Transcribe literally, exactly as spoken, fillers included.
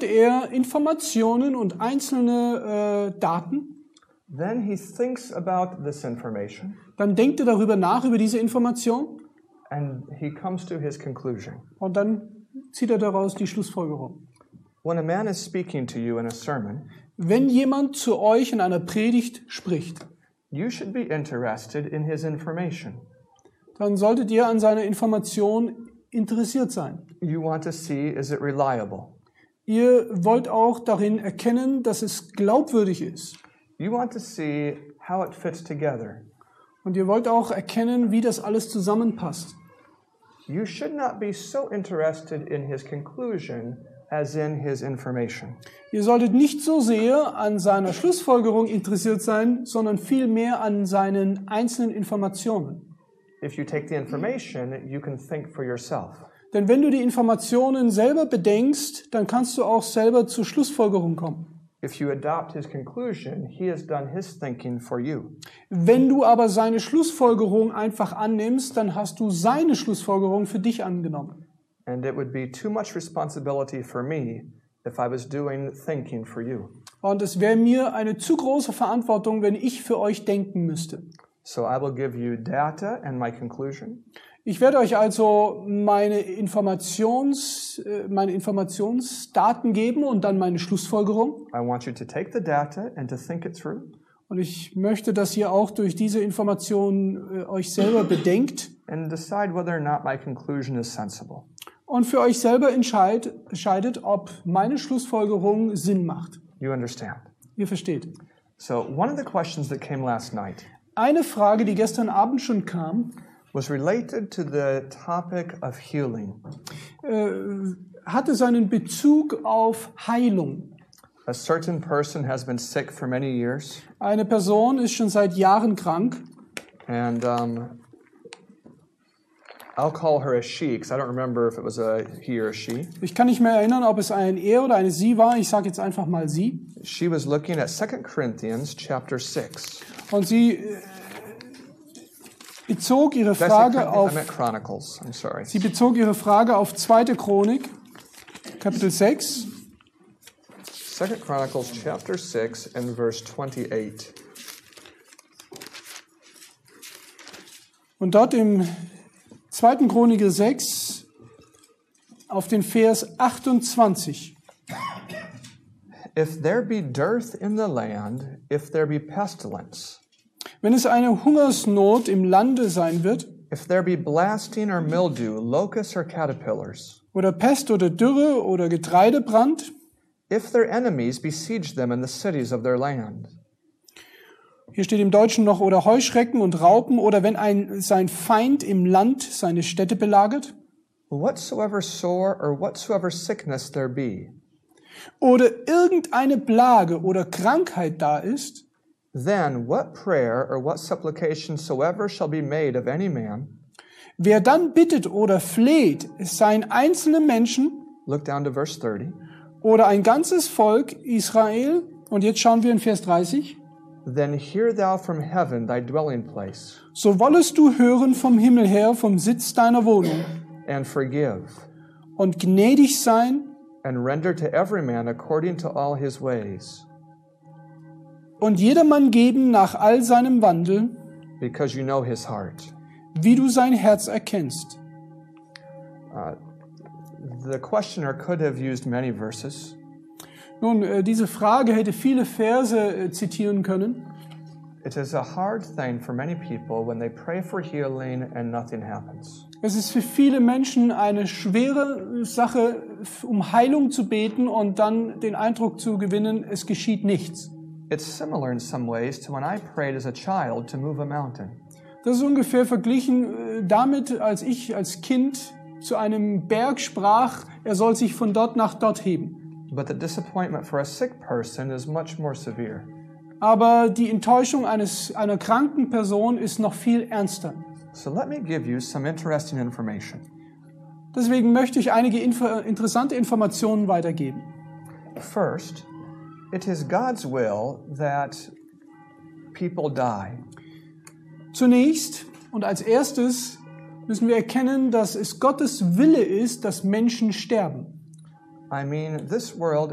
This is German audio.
sammelt er Informationen und einzelne äh, Daten. Then he thinks about this information Dann denkt er darüber nach, über diese Information. and he comes to his conclusion. Und dann zieht er daraus die Schlussfolgerung. When a man is speaking to you in a sermon, Wenn jemand zu euch in einer Predigt spricht, you should be interested in his information. dann solltet ihr an seiner Information interessiert sein. You want to see, is it reliable? Ihr wollt auch darin erkennen, dass es glaubwürdig ist. You want to see how it fits together. Und ihr wollt auch erkennen, wie das alles zusammenpasst. You should not be so interested in his conclusion as in his information. Ihr solltet nicht so sehr an seiner Schlussfolgerung interessiert sein, sondern vielmehr an seinen einzelnen Informationen. If you take the information, you can think for yourself. Denn wenn du die Informationen selber bedenkst, dann kannst du auch selber zur Schlussfolgerung kommen. If you adopt his conclusion, he has done his thinking for you. Wenn du aber seine Schlussfolgerung einfach annimmst, dann hast du seine Schlussfolgerung für dich angenommen. And it would be too much responsibility for me if I was doing thinking for you. Und es wäre mir eine zu große Verantwortung, wenn ich für euch denken müsste. So I will give you data and my conclusion. Ich werde euch also meine Informations, äh, meine Informationsdaten geben und dann meine Schlussfolgerung. I want you to take the data and to think it through. Und ich möchte, dass ihr auch durch diese Informationen äh, euch selber bedenkt And decide whether or not my conclusion is sensible. und für euch selber entscheid, entscheidet, ob meine Schlussfolgerung Sinn macht. You understand? Ihr versteht. So one of the questions that came last night Eine Frage, die gestern Abend schon kam, was related to the topic of healing. äh, hatte seinen Bezug auf Heilung. A certain person has been sick for many years, Eine Person ist schon seit Jahren krank. and um, I'll call her a she because I don't remember if it was a he or a she. Ich kann nicht mehr erinnern, ob es ein er oder eine sie war. Ich sage jetzt einfach mal sie. She was looking at Second Corinthians chapter six. Und sie äh, bezog ihre Did I say Frage Corinthians? I auf meant Chronicles. I'm sorry. sie bezog ihre Frage auf zweite Chronik, Kapitel sechs. Second Chronicles chapter six and verse twenty-eight. Und dort im zweiten Chroniker sechs auf den Vers achtundzwanzig. If there be dearth in the land, if there be pestilence, Wenn es eine Hungersnot im Lande sein wird, if there be blasting or mildew, locusts or caterpillars, oder Pest oder Dürre oder Getreidebrand, if their enemies besiege them in the cities of their land, hier steht im Deutschen noch, oder Heuschrecken und Raupen, oder wenn ein, sein Feind im Land seine Städte belagert, whatsoever sore or whatsoever sickness there be, oder irgendeine Plage oder Krankheit da ist, then what prayer or what supplication soever shall be made of any man, wer dann bittet oder fleht, es seien einzelne Menschen look down to verse thirty, oder ein ganzes Volk Israel, und jetzt schauen wir in Vers dreißig, then hear thou from heaven thy dwelling place, so wollest du hören vom Himmel her, vom Sitz deiner Wohnung, and forgive, und gnädig sein and render to every man according to all his ways, und jedermann geben nach all seinem Wandel, because you know his heart. wie du sein Herz erkennst. Uh, the questioner could have used many verses. Nun, äh, diese Frage hätte viele Verse äh, zitieren können. It is a hard thing for many people when they pray for healing and nothing happens. Es ist für viele Menschen eine schwere Sache, um Heilung zu beten und dann den Eindruck zu gewinnen, es geschieht nichts. It's similar in some ways to when I prayed as a child to move a mountain. Das ist ungefähr verglichen äh, damit, als ich als Kind zu einem Berg sprach, er soll sich von dort nach dort heben. But the disappointment for a sick person is much more severe. Aber die Enttäuschung eines, einer kranken Person ist noch viel ernster. So let me give you some interesting information. Deswegen möchte ich einige info- interessante Informationen weitergeben. First, it is God's will that people die. Zunächst und als erstes müssen wir erkennen, dass es Gottes Wille ist, dass Menschen sterben. I mean, this world